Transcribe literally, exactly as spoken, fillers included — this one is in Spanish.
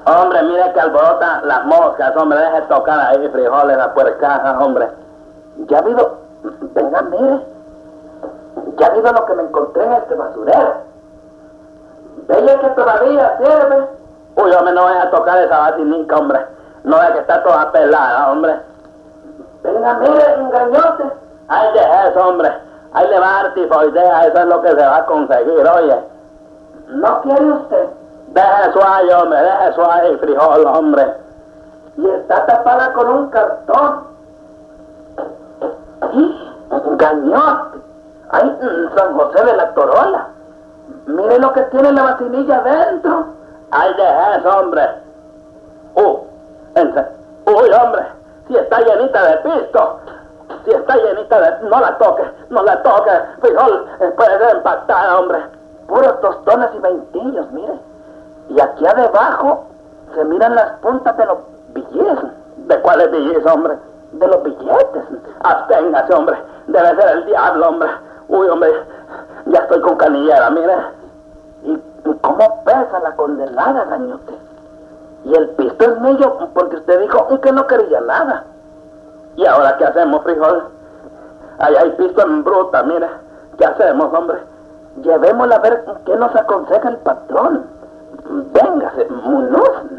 Hombre, mire que alborotan las moscas, hombre, deje tocar ahí frijoles, la puercaja, hombre. Ya ha habido... Venga, mire. Ya ha habido lo que me encontré en este basurero. Vaya que todavía sirve. Uy, hombre, no vaya a tocar esa vacinica, hombre. No vaya que está toda pelada, hombre. Venga, mire, engañote. Ay, deje eso, hombre. Ahí le va a dar tifoidea, eso es lo que se va a conseguir, oye. ¿No quiere usted? Deje eso ahí, hombre, deje eso ahí, frijol, hombre. Y está tapada con un cartón. ¡Y! ¡Engañote! ¡Ay, San José de la Torola! Mire lo que tiene la vacinilla adentro. Ay, deje eso, hombre. Uh, ense... Uy, hombre, si está llenita de pisto. Si está llenita de... No la toque, no la toque. Frijol, eh, puede ser impactada, hombre. Puros tostones y veintillos, mire. Y aquí abajo se miran las puntas de los billetes. ¿De cuáles billetes, hombre? De los billetes. Absténgase, hombre. Debe ser el diablo, hombre. Uy, hombre, ya estoy con canillera, mire. ¿Y, y cómo pesa la condenada, gañote? Y el pisto es mío porque usted dijo que no quería nada. ¿Y ahora qué hacemos, frijol? Ahí hay pisto en bruta, mire. ¿Qué hacemos, hombre? Llevémosla a ver qué nos aconseja el patrón. Véngase, Munoz.